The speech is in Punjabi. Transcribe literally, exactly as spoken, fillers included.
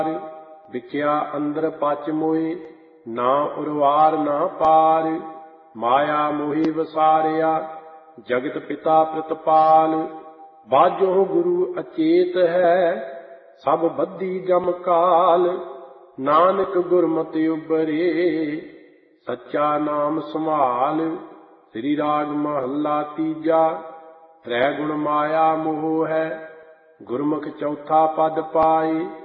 ਵਿਕਿਆ ਅੰਦਰ ਪਚ ਮੋਏ, ਨਾ ਉਰਵਾਰ ਨਾ ਪਾਰ। ਮਾਇਆ ਮੋਹੀ ਵਸਾਰਿਆ, ਜਗਤ ਪਿਤਾ ਪ੍ਰਤਪਾਲ। ਬਾਝੋਂ ਗੁਰੂ ਅਚੇਤ ਹੈ, ਸਭ ਬੱਧੀ ਜਮ ਕਾਲ। ਨਾਨਕ ਗੁਰਮਤਿ ਉਬਰੇ, ਸੱਚਾ ਨਾਮ ਸੰਭਾਲ। ਸ੍ਰੀ ਰਾਗ ਮਹੱਲਾ ਤੀਜਾ। ਤ੍ਰੈ ਗੁਣ ਮਾਇਆ ਮੋਹ ਹੈ, ਗੁਰਮੁਖ ਚੌਥਾ ਪਦ ਪਾਏ।